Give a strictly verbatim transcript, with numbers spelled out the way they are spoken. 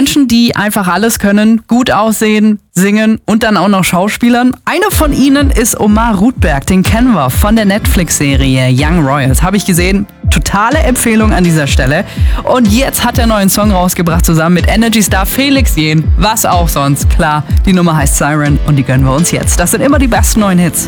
Menschen, die einfach alles können, gut aussehen, singen und dann auch noch Schauspielern. Einer von ihnen ist Omar Rudberg, den kennen wir von der Netflix-Serie Young Royals. Habe ich gesehen, totale Empfehlung an dieser Stelle. Und jetzt hat er einen neuen Song rausgebracht zusammen mit Energy-Star Felix Jähn. Was auch sonst, klar. Die Nummer heißt Siren und die gönnen wir uns jetzt. Das sind immer die besten neuen Hits.